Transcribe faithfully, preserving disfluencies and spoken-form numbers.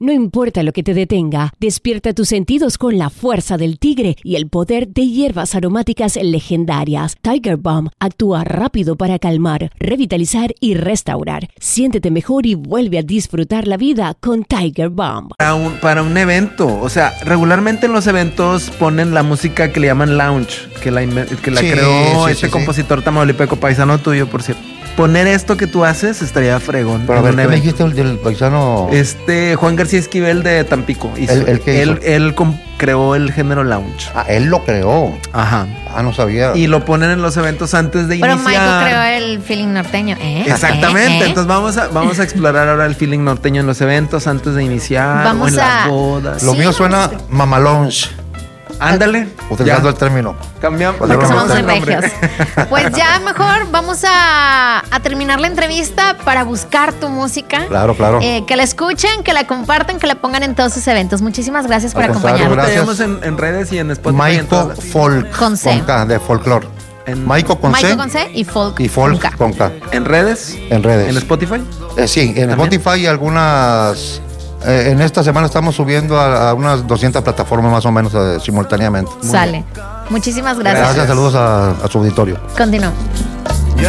No importa lo que te detenga, despierta tus sentidos con la fuerza del tigre y el poder de hierbas aromáticas legendarias. Tiger Balm actúa rápido para calmar, revitalizar y restaurar. Siéntete mejor y vuelve a disfrutar la vida con Tiger Balm. Para un, para un evento, o sea, regularmente en los eventos ponen la música que le llaman lounge, que la, que la Sí, creó sí, este sí, compositor sí. tamaulipeco, paisano tuyo, por cierto. Poner esto que tú haces estaría fregón. Pero a ver, ¿qué me dijiste el del paisano? Este, Juan García Esquivel de Tampico. Hizo, ¿El, el qué hizo? Él, él creó el género lounge. Ah, él lo creó. Ajá. Ah, no sabía. Y lo ponen en los eventos antes de Pero iniciar. Michael creó el feeling norteño, ¿eh? Exactamente. ¿Eh? ¿Eh? Entonces vamos a, vamos a explorar ahora el feeling norteño en los eventos antes de iniciar. Vamos o en a... las bodas. Lo Sí, mío suena mamalonge. Ándale. Utilizando el término. Cambiamos. Porque cambiamos somos el muy nombre. regios. Pues ya mejor vamos a, a terminar la entrevista para buscar tu música. Claro, claro. Eh, que la escuchen, que la compartan, que la pongan en todos sus eventos. Muchísimas gracias por Al contrario, acompañarnos. Tenemos en, en redes y en Spotify. en Maiko todas las- Folk. Con C. K, de folclore. En- Maiko con Maiko C. con C y Folk, Y Folk con K. con K. En redes. En redes. En Spotify. Eh, sí, en ¿También? Spotify y algunas... eh, en esta semana estamos subiendo a, a unas doscientas plataformas más o menos eh, simultáneamente. Sale. Muchísimas gracias. Gracias, saludos a, a su auditorio. Continuamos.